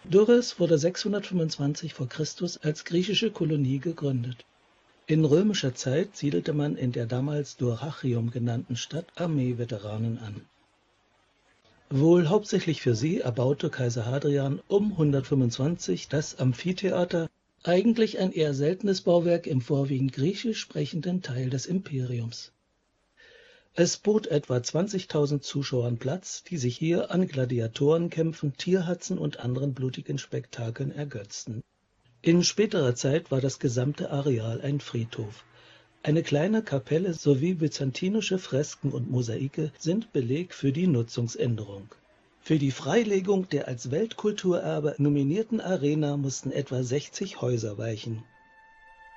Durrës wurde 625 v. Chr. Als griechische Kolonie gegründet. In römischer Zeit siedelte man in der damals Dyrrhachium genannten Stadt Armeeveteranen an. Wohl hauptsächlich für sie erbaute Kaiser Hadrian um 125 das Amphitheater, eigentlich ein eher seltenes Bauwerk im vorwiegend griechisch sprechenden Teil des Imperiums. Es bot etwa 20.000 Zuschauern Platz, die sich hier an Gladiatorenkämpfen, Tierhetzen und anderen blutigen Spektakeln ergötzten. In späterer Zeit war das gesamte Areal ein Friedhof. Eine kleine Kapelle sowie byzantinische Fresken und Mosaike sind Beleg für die Nutzungsänderung. Für die Freilegung der als Weltkulturerbe nominierten Arena mussten etwa 60 Häuser weichen.